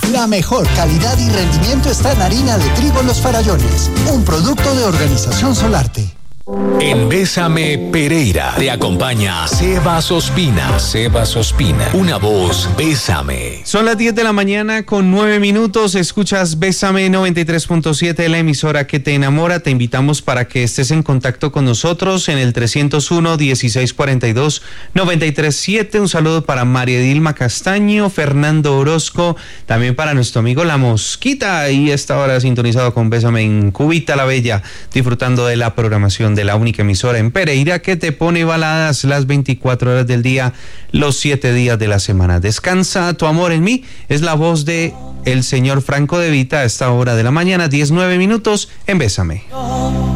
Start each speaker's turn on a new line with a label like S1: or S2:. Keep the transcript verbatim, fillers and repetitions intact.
S1: La mejor calidad y rendimiento está en harina de trigo Los Farallones, un producto de Organización Solarte.
S2: En Bésame Pereira te acompaña Sebas Ospina. Sebas Ospina, una voz Bésame.
S3: Son las diez de la mañana con nueve minutos. Escuchas Bésame noventa y tres punto siete, la emisora que te enamora. Te invitamos para que estés en contacto con nosotros en el trescientos uno, dieciséis cuarenta y dos, noventa y tres siete. Un saludo para María Dilma Castaño, Fernando Orozco, también para nuestro amigo La Mosquita, y esta hora sintonizado con Bésame en Cubita la Bella, disfrutando de la programación de la única emisora en Pereira que te pone baladas las veinticuatro horas del día, los siete días de la semana. Descansa tu amor en mí, es la voz de el señor Franco De Vita a esta hora de la mañana, diecinueve minutos en Bésame.